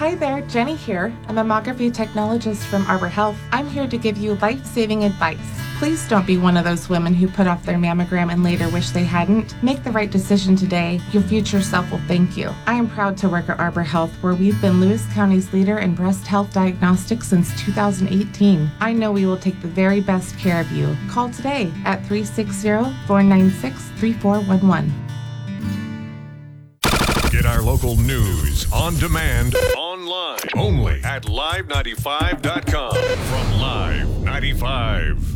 Hi there, Jenny here, a mammography technologist from Arbor Health. I'm here to give you life-saving advice. Please don't be one of those women who put off their mammogram and later wish they hadn't. Make the right decision today. Your future self will thank you. I am proud to work at Arbor Health, where we've been Lewis County's leader in breast health diagnostics since 2018. I know we will take the very best care of you. Call today at 360-496-3411. Get our local news on demand online only at live95.com from Live 95.